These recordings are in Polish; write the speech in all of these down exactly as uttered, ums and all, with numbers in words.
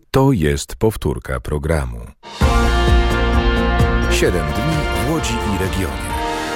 To jest powtórka programu. Siedem dni w Łodzi i regionie.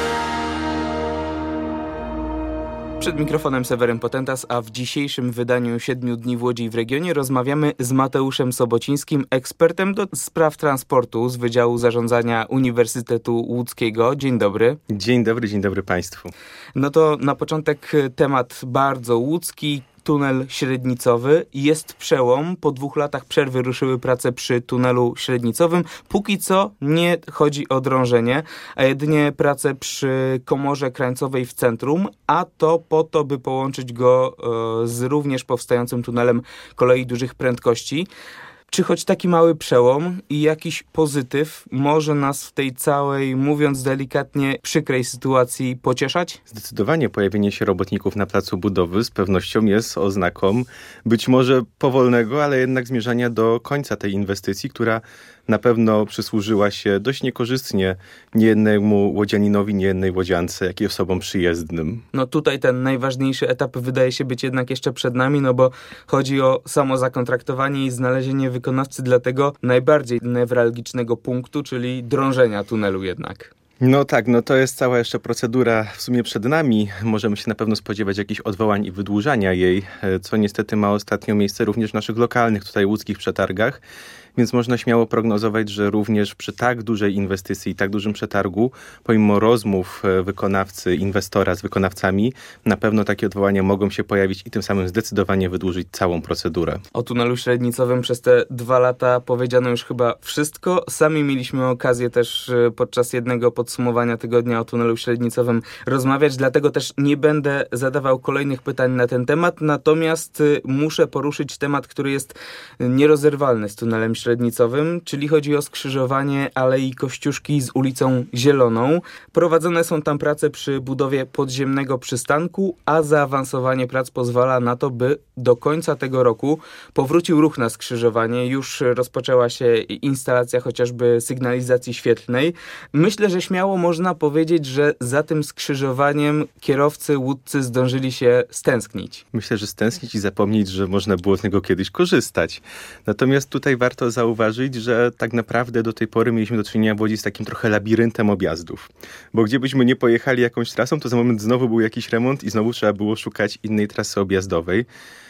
Przed mikrofonem Seweryn Potentas, a w dzisiejszym wydaniu Siedmiu dni w Łodzi i w regionie rozmawiamy z Mateuszem Sobocińskim, ekspertem do spraw transportu z Wydziału Zarządzania Uniwersytetu Łódzkiego. Dzień dobry. Dzień dobry, dzień dobry Państwu. No to na początek temat bardzo łódzki. Tunel średnicowy. Jest przełom. Po dwóch latach przerwy ruszyły prace przy tunelu średnicowym. Póki co nie chodzi o drążenie, a jedynie prace przy komorze krańcowej w centrum, a to po to, by połączyć go e, z również powstającym tunelem kolei dużych prędkości. Czy choć taki mały przełom i jakiś pozytyw może nas w tej całej, mówiąc delikatnie, przykrej sytuacji pocieszać? Zdecydowanie pojawienie się robotników na placu budowy z pewnością jest oznaką być może powolnego, ale jednak zmierzania do końca tej inwestycji, która na pewno przysłużyła się dość niekorzystnie niejednemu łodzianinowi, niejednej łodziance, jak i osobom przyjezdnym. No tutaj ten najważniejszy etap wydaje się być jednak jeszcze przed nami, no bo chodzi o samo zakontraktowanie i znalezienie wykonawcy dla tego najbardziej newralgicznego punktu, czyli drążenia tunelu jednak. No tak, no to jest cała jeszcze procedura w sumie przed nami. Możemy się na pewno spodziewać jakichś odwołań i wydłużania jej, co niestety ma ostatnio miejsce również w naszych lokalnych, tutaj łódzkich przetargach. Więc można śmiało prognozować, że również przy tak dużej inwestycji i tak dużym przetargu, pomimo rozmów wykonawcy, inwestora z wykonawcami, na pewno takie odwołania mogą się pojawić i tym samym zdecydowanie wydłużyć całą procedurę. O tunelu średnicowym przez te dwa lata powiedziano już chyba wszystko. Sami mieliśmy okazję też podczas jednego podsumowania tygodnia o tunelu średnicowym rozmawiać, dlatego też nie będę zadawał kolejnych pytań na ten temat, natomiast muszę poruszyć temat, który jest nierozerwalny z tunelem średnicowym. średnicowym, czyli chodzi o skrzyżowanie Alei Kościuszki z ulicą Zieloną. Prowadzone są tam prace przy budowie podziemnego przystanku, a zaawansowanie prac pozwala na to, by do końca tego roku powrócił ruch na skrzyżowanie. Już rozpoczęła się instalacja chociażby sygnalizacji świetlnej. Myślę, że śmiało można powiedzieć, że za tym skrzyżowaniem kierowcy łódcy zdążyli się stęsknić. Myślę, że stęsknić i zapomnieć, że można było z niego kiedyś korzystać. Natomiast tutaj warto zauważyć, że tak naprawdę do tej pory mieliśmy do czynienia w Łodzi z takim trochę labiryntem objazdów. Bo gdzie byśmy nie pojechali jakąś trasą, to za moment znowu był jakiś remont i znowu trzeba było szukać innej trasy objazdowej.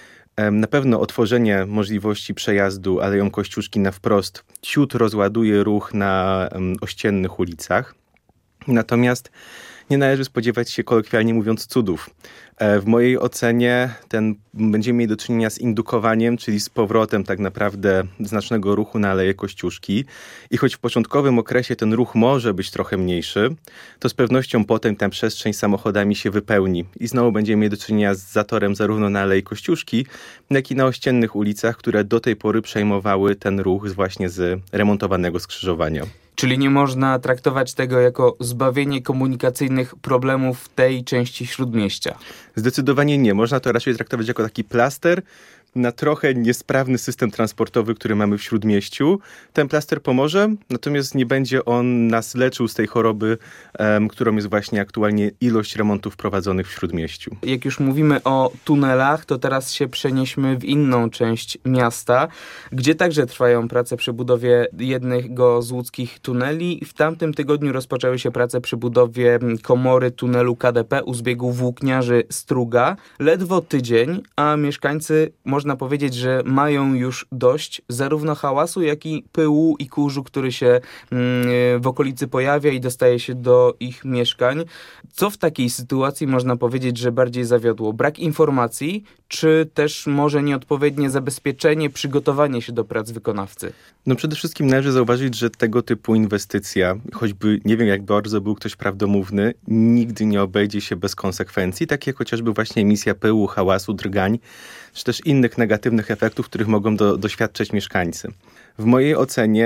Na pewno otworzenie możliwości przejazdu Aleją Kościuszki na wprost ciut rozładuje ruch na ościennych ulicach. Natomiast nie należy spodziewać się, kolokwialnie mówiąc, cudów. W mojej ocenie ten, będziemy mieli do czynienia z indukowaniem, czyli z powrotem tak naprawdę znacznego ruchu na Aleję Kościuszki. I choć w początkowym okresie ten ruch może być trochę mniejszy, to z pewnością potem ta przestrzeń samochodami się wypełni. I znowu będziemy mieli do czynienia z zatorem zarówno na Alei Kościuszki, jak i na ościennych ulicach, które do tej pory przejmowały ten ruch właśnie z remontowanego skrzyżowania. Czyli nie można traktować tego jako zbawienie komunikacyjnych problemów w tej części Śródmieścia? Zdecydowanie nie. Można to raczej traktować jako taki plaster na trochę niesprawny system transportowy, który mamy w Śródmieściu. Ten plaster pomoże, natomiast nie będzie on nas leczył z tej choroby, um, którą jest właśnie aktualnie ilość remontów prowadzonych w Śródmieściu. Jak już mówimy o tunelach, to teraz się przenieśmy w inną część miasta, gdzie także trwają prace przy budowie jednego z łódzkich tuneli. W tamtym tygodniu rozpoczęły się prace przy budowie komory tunelu K D P u zbiegu Włókniarzy-Struga. Ledwo tydzień, a mieszkańcy można Można powiedzieć, że mają już dość zarówno hałasu, jak i pyłu i kurzu, który się w okolicy pojawia i dostaje się do ich mieszkań. Co w takiej sytuacji można powiedzieć, że bardziej zawiodło? Brak informacji, czy też może nieodpowiednie zabezpieczenie, przygotowanie się do prac wykonawcy? No przede wszystkim należy zauważyć, że tego typu inwestycja, choćby nie wiem jak bardzo był ktoś prawdomówny, nigdy nie obejdzie się bez konsekwencji, takie jak chociażby właśnie emisja pyłu, hałasu, drgań, czy też innych negatywnych efektów, których mogą do, doświadczać mieszkańcy. W mojej ocenie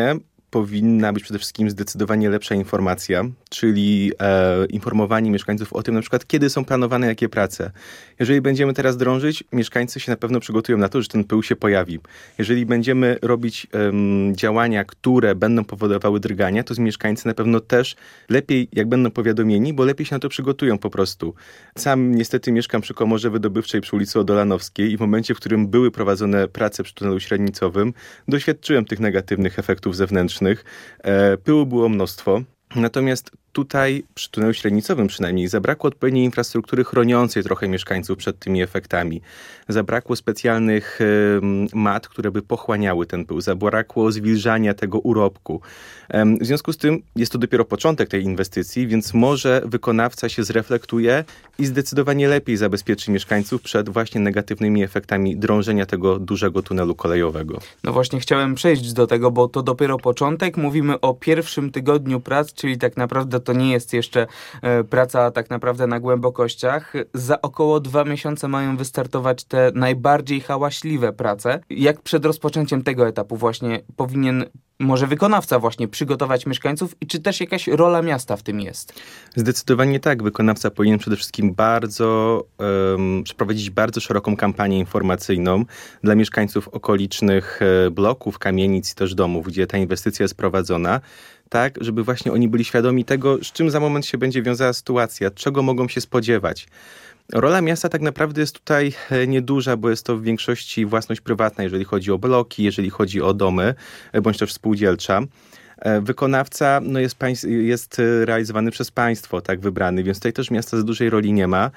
powinna być przede wszystkim zdecydowanie lepsza informacja, czyli e, informowanie mieszkańców o tym, na przykład kiedy są planowane jakie prace. Jeżeli będziemy teraz drążyć, mieszkańcy się na pewno przygotują na to, że ten pył się pojawi. Jeżeli będziemy robić um, działania, które będą powodowały drgania, to z mieszkańcy na pewno też lepiej, jak będą powiadomieni, bo lepiej się na to przygotują po prostu. Sam niestety mieszkam przy komorze wydobywczej przy ulicy Odolanowskiej i w momencie, w którym były prowadzone prace przy tunelu średnicowym, doświadczyłem tych negatywnych efektów zewnętrznych. E, pyłu było mnóstwo. Natomiast tutaj przy tunelu średnicowym przynajmniej zabrakło odpowiedniej infrastruktury chroniącej trochę mieszkańców przed tymi efektami. Zabrakło specjalnych y, mat, które by pochłaniały ten pył. Zabrakło zwilżania tego urobku. Ym, w związku z tym jest to dopiero początek tej inwestycji, więc może wykonawca się zreflektuje i zdecydowanie lepiej zabezpieczy mieszkańców przed właśnie negatywnymi efektami drążenia tego dużego tunelu kolejowego. No właśnie chciałem przejść do tego, bo to dopiero początek. Mówimy o pierwszym tygodniu prac, czyli tak naprawdę to nie jest jeszcze e, praca tak naprawdę na głębokościach. Za około dwa miesiące mają wystartować te najbardziej hałaśliwe prace. Jak przed rozpoczęciem tego etapu właśnie powinien może wykonawca właśnie przygotować mieszkańców i czy też jakaś rola miasta w tym jest? Zdecydowanie tak. Wykonawca powinien przede wszystkim bardzo um, przeprowadzić bardzo szeroką kampanię informacyjną dla mieszkańców okolicznych e, bloków, kamienic i też domów, gdzie ta inwestycja jest prowadzona, tak, żeby właśnie oni byli świadomi tego, z czym za moment się będzie wiązała sytuacja, czego mogą się spodziewać. Rola miasta tak naprawdę jest tutaj nieduża, bo jest to w większości własność prywatna, jeżeli chodzi o bloki, jeżeli chodzi o domy, bądź też spółdzielcza. Wykonawca no jest, państw, jest realizowany przez państwo, tak, wybrany, więc tutaj też miasta za dużej roli nie ma.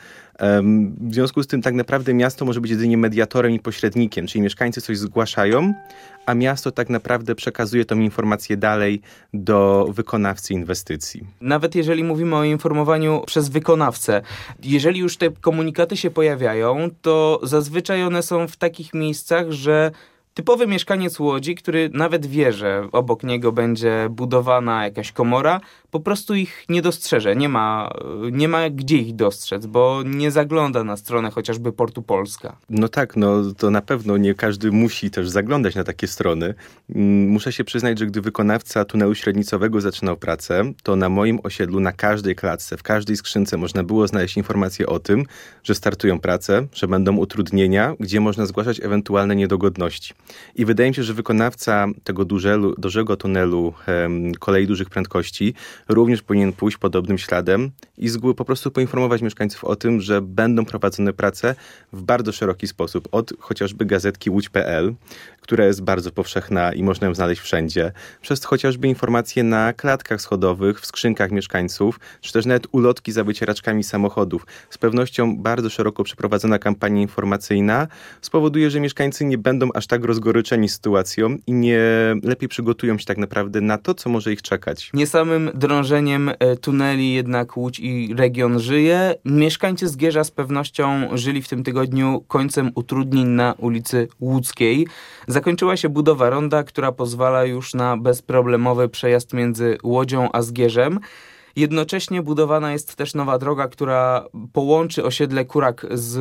W związku z tym tak naprawdę miasto może być jedynie mediatorem i pośrednikiem, czyli mieszkańcy coś zgłaszają, a miasto tak naprawdę przekazuje tą informację dalej do wykonawcy inwestycji. Nawet jeżeli mówimy o informowaniu przez wykonawcę, jeżeli już te komunikaty się pojawiają, to zazwyczaj one są w takich miejscach, że typowy mieszkaniec Łodzi, który nawet wie, że obok niego będzie budowana jakaś komora, po prostu ich nie dostrzeże. Nie ma, nie ma gdzie ich dostrzec, bo nie zagląda na stronę chociażby Portu Polska. No tak, no to na pewno nie każdy musi też zaglądać na takie strony. Muszę się przyznać, że gdy wykonawca tunelu średnicowego zaczynał pracę, to na moim osiedlu, na każdej klatce, w każdej skrzynce można było znaleźć informacje o tym, że startują prace, że będą utrudnienia, gdzie można zgłaszać ewentualne niedogodności. I wydaje mi się, że wykonawca tego dużego, dużego tunelu um, kolei dużych prędkości również powinien pójść podobnym śladem i z góry po prostu poinformować mieszkańców o tym, że będą prowadzone prace w bardzo szeroki sposób. Od chociażby gazetki łódź kropka pe el, która jest bardzo powszechna i można ją znaleźć wszędzie, przez chociażby informacje na klatkach schodowych, w skrzynkach mieszkańców, czy też nawet ulotki za wycieraczkami samochodów. Z pewnością bardzo szeroko przeprowadzona kampania informacyjna spowoduje, że mieszkańcy nie będą aż tak rozgoryczeni sytuacją i nie lepiej przygotują się tak naprawdę na to, co może ich czekać. Nie samym drążeniem tuneli jednak Łódź i region żyje. Mieszkańcy Zgierza z pewnością żyli w tym tygodniu końcem utrudnień na ulicy Łódzkiej. Zakończyła się budowa ronda, która pozwala już na bezproblemowy przejazd między Łodzią a Zgierzem. Jednocześnie budowana jest też nowa droga, która połączy osiedle Kurak z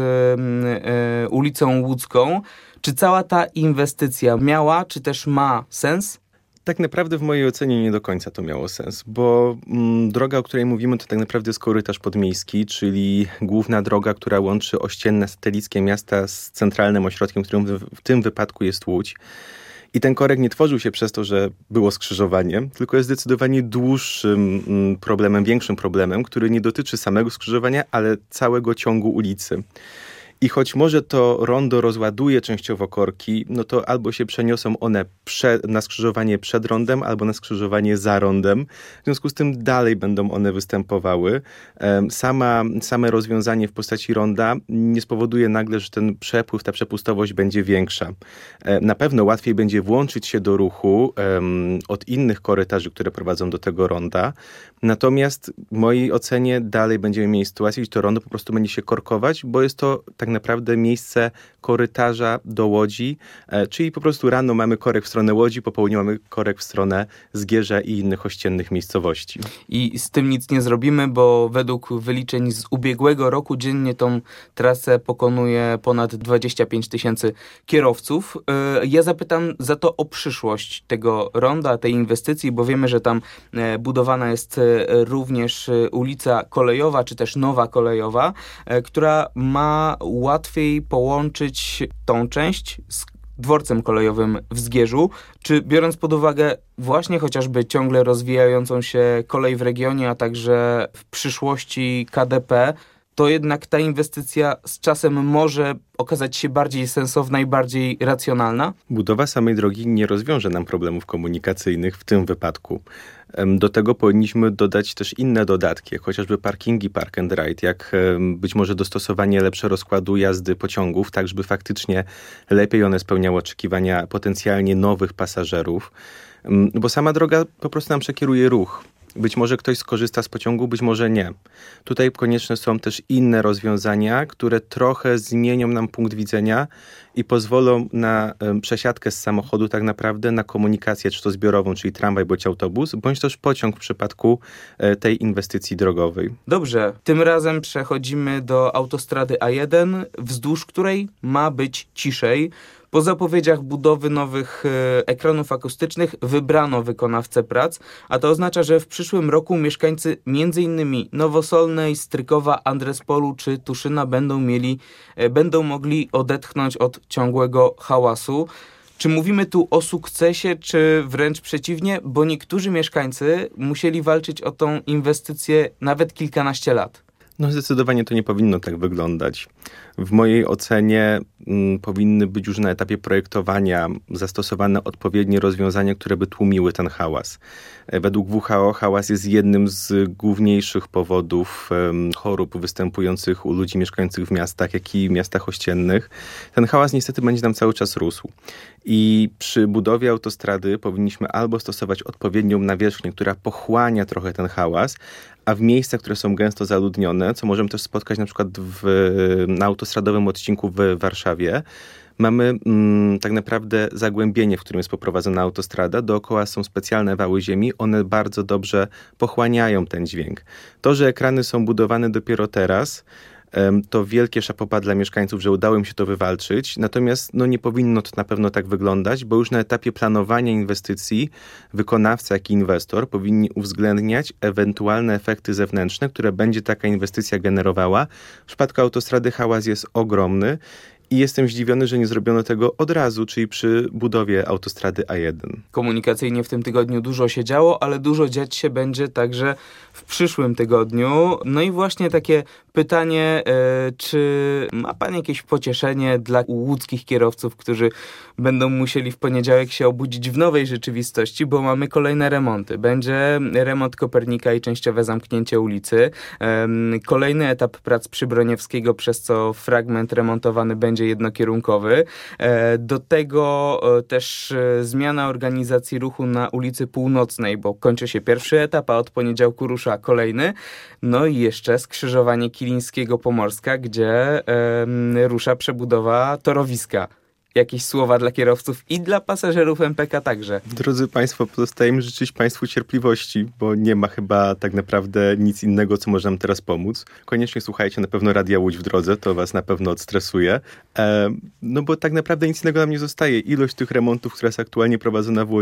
y, ulicą Łódzką. Czy cała ta inwestycja miała, czy też ma sens? Tak naprawdę w mojej ocenie nie do końca to miało sens, bo mm, droga, o której mówimy, to tak naprawdę jest korytarz podmiejski, czyli główna droga, która łączy ościenne satelickie miasta z centralnym ośrodkiem, którym w, w tym wypadku jest Łódź. I ten korek nie tworzył się przez to, że było skrzyżowanie, tylko jest zdecydowanie dłuższym problemem, większym problemem, który nie dotyczy samego skrzyżowania, ale całego ciągu ulicy. I choć może to rondo rozładuje częściowo korki, no to albo się przeniosą one prze, na skrzyżowanie przed rondem, albo na skrzyżowanie za rondem. W związku z tym dalej będą one występowały. Sama, same rozwiązanie w postaci ronda nie spowoduje nagle, że ten przepływ, ta przepustowość będzie większa. Na pewno łatwiej będzie włączyć się do ruchu um, od innych korytarzy, które prowadzą do tego ronda. Natomiast w mojej ocenie dalej będziemy mieli sytuację, że to rondo po prostu będzie się korkować, bo jest to tak naprawdę miejsce korytarza do Łodzi, czyli po prostu rano mamy korek w stronę Łodzi, po południu mamy korek w stronę Zgierza i innych ościennych miejscowości. I z tym nic nie zrobimy, bo według wyliczeń z ubiegłego roku dziennie tą trasę pokonuje ponad dwadzieścia pięć tysięcy kierowców. Ja zapytam za to o przyszłość tego ronda, tej inwestycji, bo wiemy, że tam budowana jest również ulica kolejowa, czy też nowa kolejowa, która ma łatwiej połączyć tą część z dworcem kolejowym w Zgierzu. Czy biorąc pod uwagę właśnie chociażby ciągle rozwijającą się kolej w regionie, a także w przyszłości K D P, to jednak ta inwestycja z czasem może okazać się bardziej sensowna i bardziej racjonalna? Budowa samej drogi nie rozwiąże nam problemów komunikacyjnych w tym wypadku. Do tego powinniśmy dodać też inne dodatki, jak chociażby parkingi park and ride, jak być może dostosowanie lepsze rozkładu jazdy pociągów, tak żeby faktycznie lepiej one spełniały oczekiwania potencjalnie nowych pasażerów, bo sama droga po prostu nam przekieruje ruch. Być może ktoś skorzysta z pociągu, być może nie. Tutaj konieczne są też inne rozwiązania, które trochę zmienią nam punkt widzenia i pozwolą na um, przesiadkę z samochodu tak naprawdę na komunikację, czy to zbiorową, czyli tramwaj bądź autobus, bądź też pociąg w przypadku e, tej inwestycji drogowej. Dobrze, tym razem przechodzimy do autostrady A jeden, wzdłuż której ma być ciszej. Po zapowiedziach budowy nowych e, ekranów akustycznych wybrano wykonawcę prac, a to oznacza, że w przyszłym roku mieszkańcy m.in. Nowosolnej, Strykowa, Andrespolu czy Tuszyna będą mieli, e, będą mogli odetchnąć od ciągłego hałasu. Czy mówimy tu o sukcesie, czy wręcz przeciwnie, bo niektórzy mieszkańcy musieli walczyć o tą inwestycję nawet kilkanaście lat? No zdecydowanie to nie powinno tak wyglądać. W mojej ocenie m, powinny być już na etapie projektowania zastosowane odpowiednie rozwiązania, które by tłumiły ten hałas. Według W H O hałas jest jednym z główniejszych powodów um, chorób występujących u ludzi mieszkających w miastach, jak i miastach ościennych. Ten hałas niestety będzie nam cały czas rósł. I przy budowie autostrady powinniśmy albo stosować odpowiednią nawierzchnię, która pochłania trochę ten hałas, a w miejscach, które są gęsto zaludnione, co możemy też spotkać na przykład w, na autostradowym odcinku w Warszawie, mamy mm, tak naprawdę zagłębienie, w którym jest poprowadzona autostrada. Dookoła są specjalne wały ziemi. One bardzo dobrze pochłaniają ten dźwięk. To, że ekrany są budowane dopiero teraz, to wielkie szapoba dla mieszkańców, że udało im się to wywalczyć. Natomiast no, nie powinno to na pewno tak wyglądać, bo już na etapie planowania inwestycji wykonawca, jak i inwestor powinni uwzględniać ewentualne efekty zewnętrzne, które będzie taka inwestycja generowała. W przypadku autostrady hałas jest ogromny i jestem zdziwiony, że nie zrobiono tego od razu, czyli przy budowie autostrady A jeden. Komunikacyjnie w tym tygodniu dużo się działo, ale dużo dziać się będzie także w przyszłym tygodniu. No i właśnie takie pytanie, e, czy ma pan jakieś pocieszenie dla łódzkich kierowców, którzy będą musieli w poniedziałek się obudzić w nowej rzeczywistości, bo mamy kolejne remonty. Będzie remont Kopernika i częściowe zamknięcie ulicy. E, kolejny etap prac przy Broniewskiego, przez co fragment remontowany będzie jednokierunkowy. Do tego też zmiana organizacji ruchu na ulicy Północnej, bo kończy się pierwszy etap, a od poniedziałku rusza kolejny. No i jeszcze skrzyżowanie Kilińskiego-Pomorska, gdzie e, rusza przebudowa torowiska. Jakieś słowa dla kierowców i dla pasażerów M P K także. Drodzy Państwo, pozostaje mi życzyć Państwu cierpliwości, bo nie ma chyba tak naprawdę nic innego, co może nam teraz pomóc. Koniecznie słuchajcie na pewno Radia Łódź w drodze, to Was na pewno odstresuje. E, no bo tak naprawdę nic innego nam nie zostaje. Ilość tych remontów, która jest aktualnie prowadzona w Łodzi,